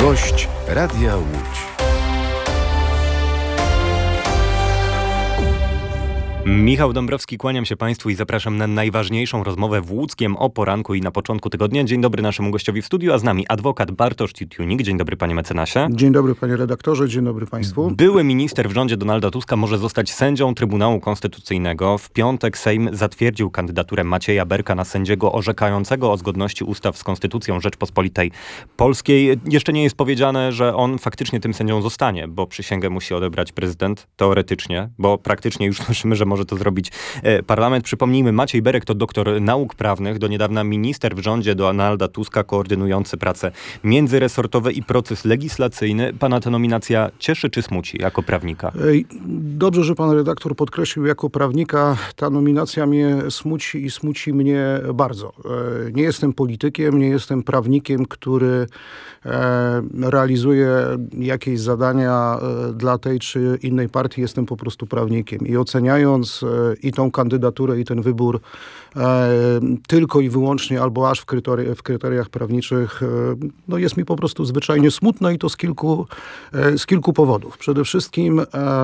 Gość Radia Łódź. Michał Dąbrowski, kłaniam się Państwu i zapraszam na najważniejszą rozmowę w Łódzkiem o poranku i na początku tygodnia. Dzień dobry naszemu gościowi w studiu, a z nami adwokat Bartosz Tytunik. Dzień dobry, panie mecenasie. Dzień dobry, panie redaktorze, dzień dobry państwu. Były minister w rządzie Donalda Tuska może zostać sędzią Trybunału Konstytucyjnego. W piątek Sejm zatwierdził kandydaturę Macieja Berka na sędziego orzekającego o zgodności ustaw z Konstytucją Rzeczpospolitej Polskiej. Jeszcze nie jest powiedziane, że on faktycznie tym sędzią zostanie, bo przysięgę musi odebrać prezydent, teoretycznie, bo praktycznie już słyszymy, że może to zrobić parlament. Przypomnijmy, Maciej Berek to doktor nauk prawnych, do niedawna minister w rządzie Donalda Tuska, koordynujący prace międzyresortowe i proces legislacyjny. Pana ta nominacja cieszy czy smuci jako prawnika? Dobrze, że pan redaktor podkreślił jako prawnika. Ta nominacja mnie smuci i smuci mnie bardzo. Nie jestem politykiem, nie jestem prawnikiem, który realizuje jakieś zadania dla tej czy innej partii. Jestem po prostu prawnikiem i oceniając i tą kandydaturę, i ten wybór tylko i wyłącznie albo aż w kryteriach prawniczych, no jest mi po prostu zwyczajnie smutno i to z kilku powodów. Przede wszystkim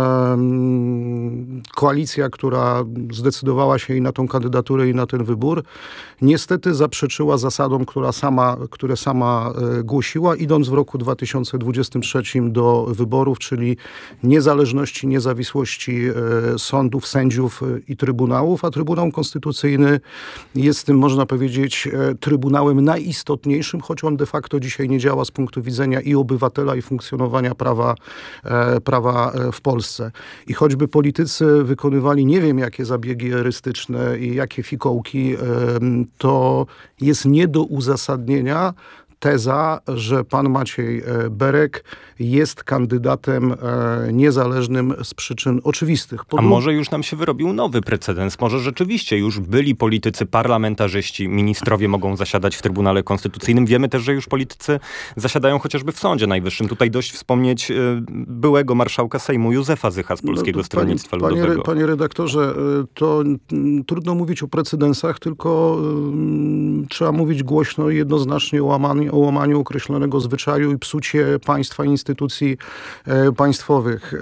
koalicja, która zdecydowała się i na tą kandydaturę, i na ten wybór, niestety zaprzeczyła zasadom, które sama głosiła, idąc w roku 2023 do wyborów, czyli niezależności, niezawisłości sądów, sędziów i trybunałów, a Trybunał Konstytucyjny jest tym, można powiedzieć, trybunałem najistotniejszym, choć on de facto dzisiaj nie działa z punktu widzenia i obywatela, i funkcjonowania prawa w Polsce. I choćby politycy wykonywali nie wiem jakie zabiegi erystyczne i jakie fikołki, to jest nie do uzasadnienia teza, że pan Maciej Berek jest kandydatem niezależnym z przyczyn oczywistych. A może już nam się wyrobił nowy precedens? Może rzeczywiście już byli politycy, parlamentarzyści, ministrowie mogą zasiadać w Trybunale Konstytucyjnym. Wiemy też, że już politycy zasiadają chociażby w Sądzie Najwyższym. Tutaj dość wspomnieć byłego marszałka Sejmu Józefa Zycha z Polskiego Stronnictwa Ludowego. Panie redaktorze, to trudno mówić o precedensach, tylko trzeba mówić głośno i jednoznacznie o łamaniu określonego zwyczaju i psucie państwa, instytucji państwowych.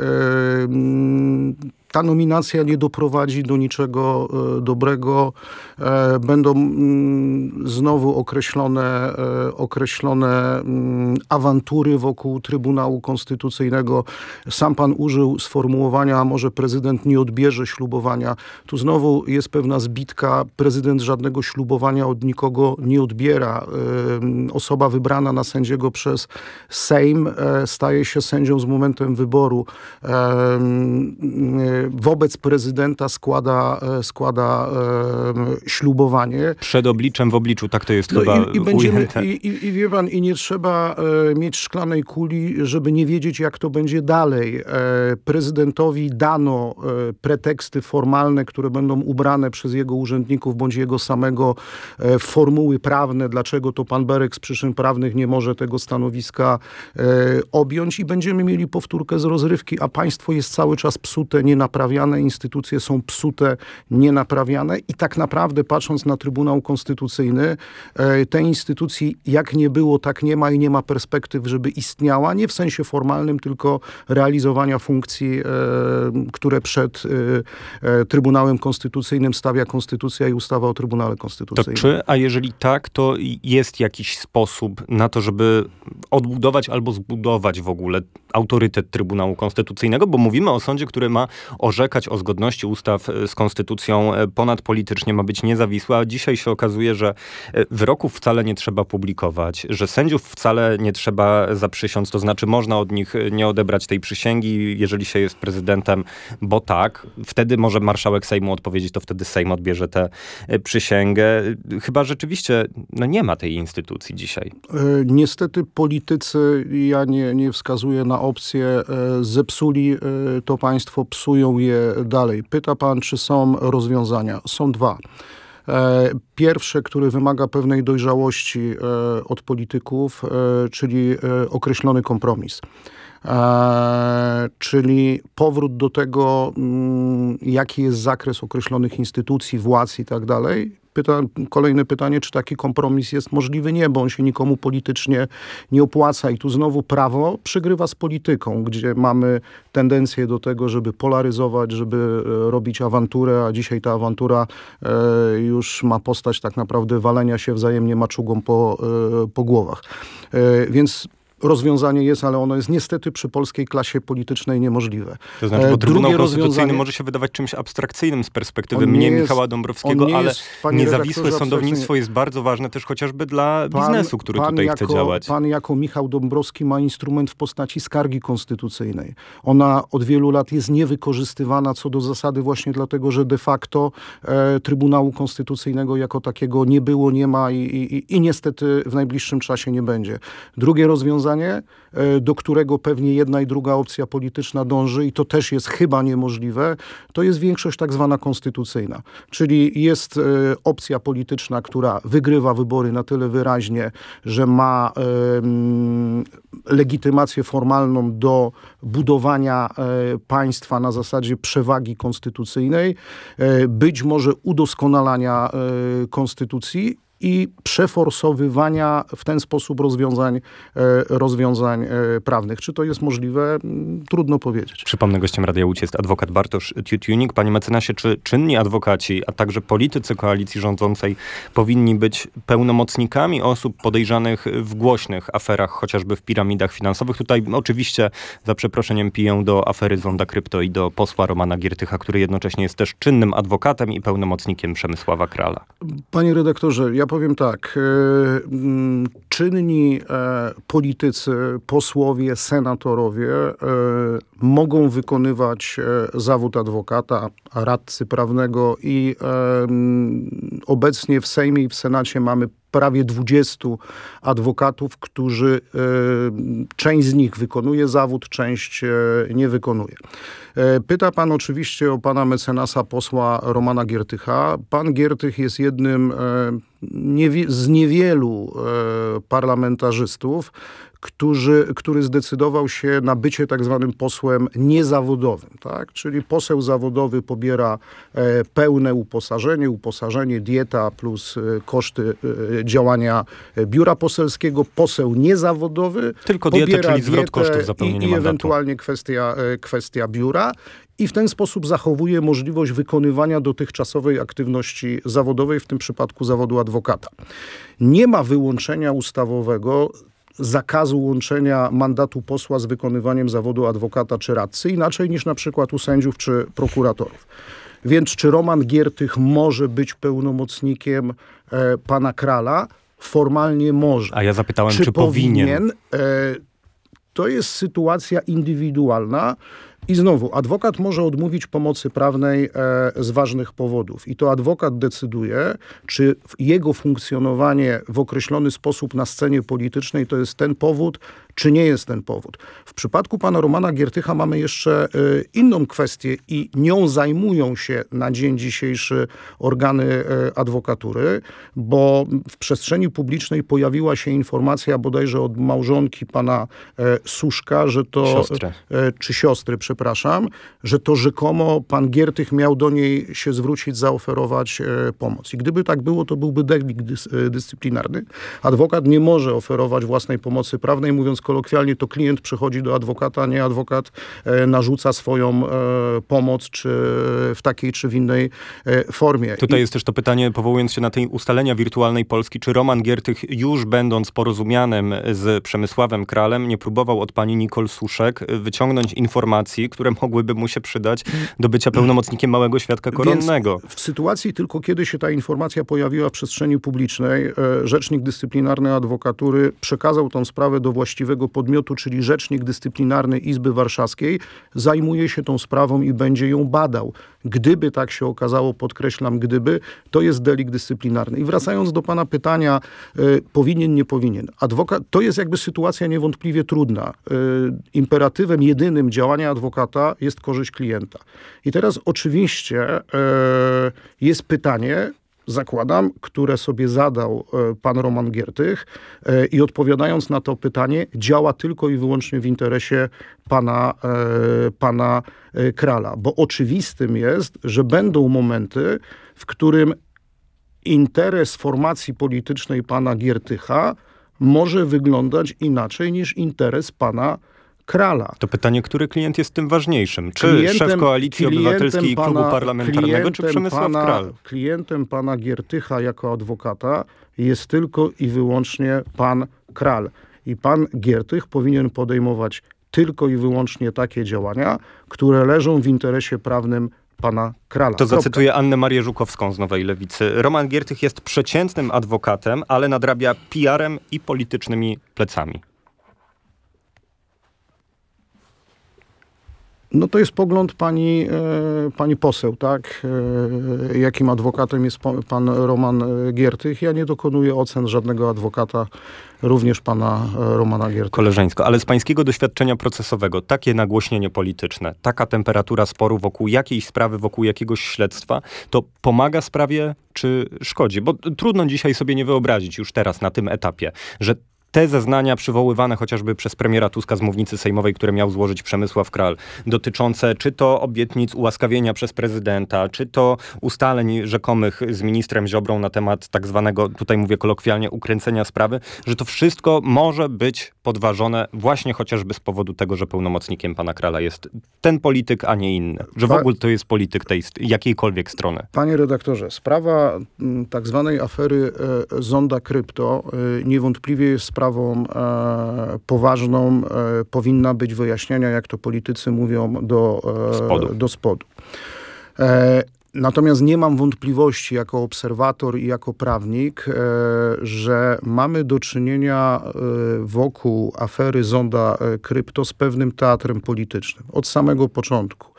Ta nominacja nie doprowadzi do niczego dobrego. Będą znowu określone awantury wokół Trybunału Konstytucyjnego. Sam pan użył sformułowania, a może prezydent nie odbierze ślubowania. Tu znowu jest pewna zbitka. Prezydent żadnego ślubowania od nikogo nie odbiera. Osoba wybrana na sędziego przez Sejm staje się sędzią z momentem wyboru. Wobec prezydenta składa ślubowanie. Przed obliczem w obliczu, tak to jest chyba ujęte. I wie pan, i nie trzeba mieć szklanej kuli, żeby nie wiedzieć, jak to będzie dalej. Prezydentowi dano preteksty formalne, które będą ubrane przez jego urzędników, bądź jego samego formuły prawne, dlaczego to pan Berek z przyczyn prawnych nie może tego stanowiska objąć i będziemy mieli powtórkę z rozrywki, a państwo jest cały czas psute, nienaprawiane, instytucje są psute, nienaprawiane i tak naprawdę patrząc na Trybunał Konstytucyjny, tej instytucji jak nie było, tak nie ma i nie ma perspektyw, żeby istniała, nie w sensie formalnym, tylko realizowania funkcji, które przed Trybunałem Konstytucyjnym stawia Konstytucja i ustawa o Trybunale Konstytucyjnym. A jeżeli tak, to jest jakiś sposób na to, żeby odbudować albo zbudować w ogóle autorytet Trybunału Konstytucyjnego, bo mówimy o sądzie, który ma orzekać o zgodności ustaw z konstytucją ponadpolitycznie, ma być niezawisły, a dzisiaj się okazuje, że wyroków wcale nie trzeba publikować, że sędziów wcale nie trzeba zaprzysiąc, to znaczy można od nich nie odebrać tej przysięgi, jeżeli się jest prezydentem, bo tak, wtedy może marszałek Sejmu odpowiedzieć, to wtedy Sejm odbierze tę przysięgę. Chyba rzeczywiście nie ma tej instytucji dzisiaj. Niestety politycy, ja nie wskazuję na opcję, zepsuli to państwo, psują je dalej. Pyta pan, czy są rozwiązania. Są dwa. Pierwsze, które wymaga pewnej dojrzałości od polityków, czyli określony kompromis. Czyli powrót do tego, jaki jest zakres określonych instytucji, władz i tak dalej, kolejne pytanie, czy taki kompromis jest możliwy? Nie, bo on się nikomu politycznie nie opłaca. I tu znowu prawo przegrywa z polityką, gdzie mamy tendencję do tego, żeby polaryzować, żeby robić awanturę, a dzisiaj ta awantura już ma postać tak naprawdę walenia się wzajemnie maczugą po głowach. Więc rozwiązanie jest, ale ono jest niestety przy polskiej klasie politycznej niemożliwe. To znaczy, bo Trybunał Konstytucyjny może się wydawać czymś abstrakcyjnym z perspektywy mnie, Michała Dąbrowskiego, ale niezawisłe sądownictwo jest bardzo ważne też chociażby dla biznesu, który tutaj chce działać. Pan jako Michał Dąbrowski ma instrument w postaci skargi konstytucyjnej. Ona od wielu lat jest niewykorzystywana co do zasady właśnie dlatego, że de facto Trybunału Konstytucyjnego jako takiego nie było, nie ma i niestety w najbliższym czasie nie będzie. Drugie rozwiązanie, do którego pewnie jedna i druga opcja polityczna dąży i to też jest chyba niemożliwe, to jest większość tak zwana konstytucyjna. Czyli jest opcja polityczna, która wygrywa wybory na tyle wyraźnie, że ma legitymację formalną do budowania państwa na zasadzie przewagi konstytucyjnej, być może udoskonalania konstytucji i przeforsowywania w ten sposób rozwiązań prawnych. Czy to jest możliwe? Trudno powiedzieć. Przypomnę, gościem Radia Łódź jest adwokat Bartosz Tiutunik. Panie mecenasie, czy czynni adwokaci, a także politycy koalicji rządzącej powinni być pełnomocnikami osób podejrzanych w głośnych aferach, chociażby w piramidach finansowych? Tutaj oczywiście za przeproszeniem piję do afery Zonda Krypto i do posła Romana Giertycha, który jednocześnie jest też czynnym adwokatem i pełnomocnikiem Przemysława Krala. Panie redaktorze, ja powiem tak, czynni politycy, posłowie, senatorowie mogą wykonywać zawód adwokata, radcy prawnego i obecnie w Sejmie i w Senacie mamy prawie 20 adwokatów, którzy część z nich wykonuje zawód, część nie wykonuje. Pyta pan oczywiście o pana mecenasa posła Romana Giertycha. Pan Giertych jest jednym z niewielu parlamentarzystów, który zdecydował się na bycie tak zwanym posłem niezawodowym. Tak? Czyli poseł zawodowy pobiera pełne uposażenie, dieta plus koszty działania biura poselskiego. Poseł niezawodowy tylko dietę, czyli zwrot kosztów zapełnienia mandatu. Ewentualnie kwestia biura. I w ten sposób zachowuje możliwość wykonywania dotychczasowej aktywności zawodowej, w tym przypadku zawodu adwokata. Nie ma wyłączenia ustawowego, zakazu łączenia mandatu posła z wykonywaniem zawodu adwokata czy radcy, inaczej niż na przykład u sędziów czy prokuratorów. Więc czy Roman Giertych może być pełnomocnikiem pana Krala? Formalnie może. A ja zapytałem, czy powinien? To jest sytuacja indywidualna. I znowu, adwokat może odmówić pomocy prawnej z ważnych powodów. I to adwokat decyduje, czy jego funkcjonowanie w określony sposób na scenie politycznej to jest ten powód, czy nie jest ten powód. W przypadku pana Romana Giertycha mamy jeszcze inną kwestię i nią zajmują się na dzień dzisiejszy organy adwokatury, bo w przestrzeni publicznej pojawiła się informacja bodajże od małżonki pana Suszka, że to... siostry, przepraszam, że to rzekomo pan Giertych miał do niej się zwrócić, zaoferować pomoc. I gdyby tak było, to byłby delikt dyscyplinarny. Adwokat nie może oferować własnej pomocy prawnej, mówiąc kolokwialnie, to klient przychodzi do adwokata, nie adwokat narzuca swoją pomoc, czy w takiej, czy w innej formie. Tutaj jest też to pytanie, powołując się na te ustalenia wirtualnej Polski, czy Roman Giertych, już będąc porozumianym z Przemysławem Kralem, nie próbował od pani Nicole Suszek wyciągnąć informacji, które mogłyby mu się przydać do bycia pełnomocnikiem małego świadka koronnego. Więc w sytuacji tylko, kiedy się ta informacja pojawiła w przestrzeni publicznej, rzecznik dyscyplinarny adwokatury przekazał tą sprawę do właściwego podmiotu, czyli Rzecznik Dyscyplinarny Izby Warszawskiej, zajmuje się tą sprawą i będzie ją badał. Gdyby tak się okazało, podkreślam, gdyby, to jest delikt dyscyplinarny. I wracając do pana pytania, powinien, nie powinien. Adwokat, to jest jakby sytuacja niewątpliwie trudna. Imperatywem jedynym działania adwokata jest korzyść klienta. I teraz oczywiście jest pytanie, zakładam, które sobie zadał pan Roman Giertych i odpowiadając na to pytanie, działa tylko i wyłącznie w interesie pana Krala. Bo oczywistym jest, że będą momenty, w którym interes formacji politycznej pana Giertycha może wyglądać inaczej niż interes pana Kralla. To pytanie, który klient jest tym ważniejszym? Czy szef Koalicji Obywatelskiej i Klubu Parlamentarnego, czy Przemysław Kral? Klientem pana Giertycha jako adwokata jest tylko i wyłącznie pan Kral. I pan Giertych powinien podejmować tylko i wyłącznie takie działania, które leżą w interesie prawnym pana Kralla. To zacytuję Annę Marię Żukowską z Nowej Lewicy. Roman Giertych jest przeciętnym adwokatem, ale nadrabia PR-em i politycznymi plecami. No to jest pogląd pani poseł, tak? Jakim adwokatem jest pan Roman Giertych. Ja nie dokonuję ocen żadnego adwokata, również pana Romana Giertycha. Koleżeńsko, ale z pańskiego doświadczenia procesowego, takie nagłośnienie polityczne, taka temperatura sporu wokół jakiejś sprawy, wokół jakiegoś śledztwa, to pomaga sprawie, czy szkodzi? Bo trudno dzisiaj sobie nie wyobrazić już teraz na tym etapie, że te zeznania przywoływane chociażby przez premiera Tuska z mównicy sejmowej, które miał złożyć Przemysław Kral, dotyczące czy to obietnic ułaskawienia przez prezydenta, czy to ustaleń rzekomych z ministrem Ziobrą na temat tak zwanego, tutaj mówię kolokwialnie, ukręcenia sprawy, że to wszystko może być podważone właśnie chociażby z powodu tego, że pełnomocnikiem pana Kralla jest ten polityk, a nie inny. Że w ogóle to jest polityk tej jakiejkolwiek strony. Panie redaktorze, sprawa tak zwanej afery Zonda Krypto niewątpliwie jest sprawą poważną, powinna być wyjaśnienia, jak to politycy mówią, do spodu. Natomiast nie mam wątpliwości jako obserwator i jako prawnik, że mamy do czynienia wokół afery Zonda Krypto z pewnym teatrem politycznym. Od samego początku.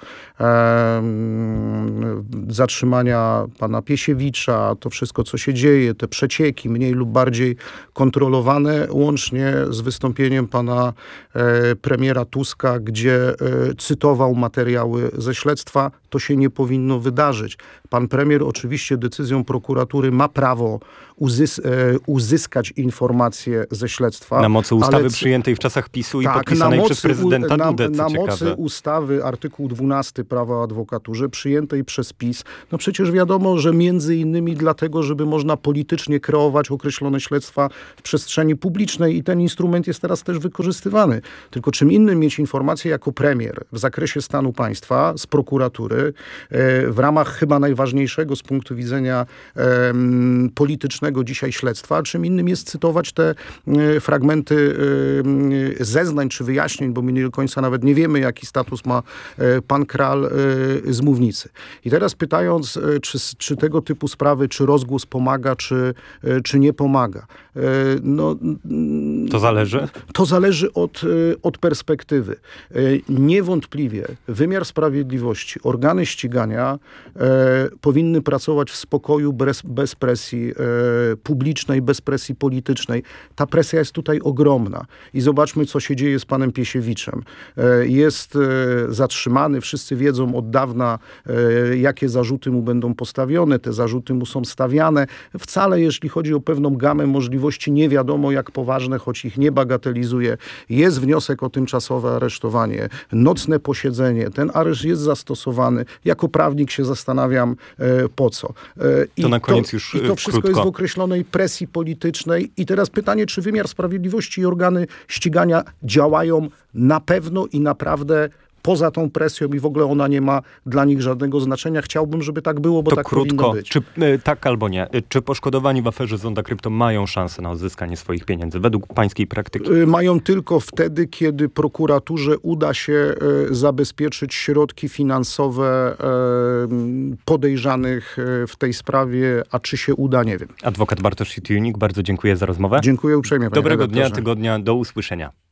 Zatrzymania pana Piesiewicza, to wszystko, co się dzieje, te przecieki mniej lub bardziej kontrolowane, łącznie z wystąpieniem pana premiera Tuska, gdzie cytował materiały ze śledztwa. To się nie powinno wydarzyć. Pan premier oczywiście decyzją prokuratury ma prawo uzyskać informacje ze śledztwa. Na mocy ustawy przyjętej w czasach PiS-u i podpisanej przez prezydenta Dudę, co na ciekawe. mocy ustawy artykuł 12 prawa o adwokaturze przyjętej przez PiS. No przecież wiadomo, że między innymi dlatego, żeby można politycznie kreować określone śledztwa w przestrzeni publicznej i ten instrument jest teraz też wykorzystywany. Tylko czym innym mieć informacje jako premier w zakresie stanu państwa z prokuratury w ramach chyba najważniejszego z punktu widzenia politycznego dzisiaj śledztwa, czym innym jest cytować te fragmenty zeznań czy wyjaśnień, bo my nie do końca nawet nie wiemy, jaki status ma pan Kral z mównicy. I teraz pytając, czy tego typu sprawy, czy rozgłos pomaga, czy nie pomaga. To zależy? To zależy od perspektywy. Niewątpliwie wymiar sprawiedliwości, organy ścigania powinny pracować w spokoju, bez presji publicznej, bez presji politycznej. Ta presja jest tutaj ogromna. I zobaczmy, co się dzieje z panem Piesiewiczem. Jest zatrzymany, wszyscy wiedzą od dawna, jakie zarzuty mu będą postawione. Te zarzuty mu są stawiane. Wcale, jeśli chodzi o pewną gamę możliwości, nie wiadomo jak poważne, choć ich nie bagatelizuje. Jest wniosek o tymczasowe aresztowanie, nocne posiedzenie. Ten areszt jest zastosowany. Jako prawnik się zastanawiam, po co. To na koniec już to wszystko krótko. jest w określonej presji politycznej. I teraz pytanie, czy wymiar sprawiedliwości i organy ścigania działają na pewno i naprawdę poza tą presją i w ogóle ona nie ma dla nich żadnego znaczenia. Chciałbym, żeby tak było, bo to tak krótko, powinno być. Czy tak albo nie? Czy poszkodowani w aferze Zonda Krypto mają szansę na odzyskanie swoich pieniędzy według pańskiej praktyki? Mają tylko wtedy, kiedy prokuraturze uda się zabezpieczyć środki finansowe podejrzanych w tej sprawie, a czy się uda, nie wiem. Adwokat Bartosz Sityunik, bardzo dziękuję za rozmowę. Dziękuję uprzejmie, panie Dobrego redaktorze. dnia, tygodnia, do usłyszenia.